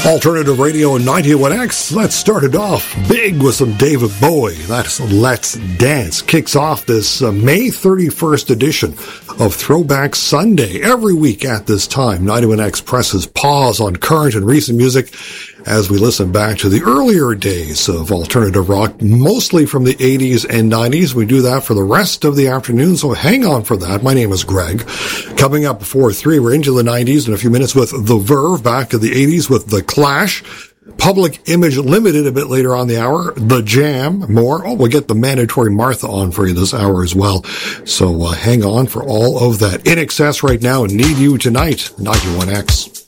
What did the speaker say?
Alternative Radio 91X. Let's start it off big with some David Bowie. That's Let's Dance. Kicks off this May 31st edition of Throwback Sunday. Every week at this time, 91X presses pause on current and recent music as we listen back to the earlier days of alternative rock, mostly from the 80s and 90s. We do that for the rest of the afternoon, so hang on for that. My name is Greg. Coming up before 3, we're into the 90s in a few minutes with The Verve, back to the 80s with The Clash, Public Image Limited a bit later on the hour, The Jam, more. Oh, we'll get the Mandatory Martha on for you this hour as well. So hang on for all of that. In excess right now, Need You Tonight, 91X.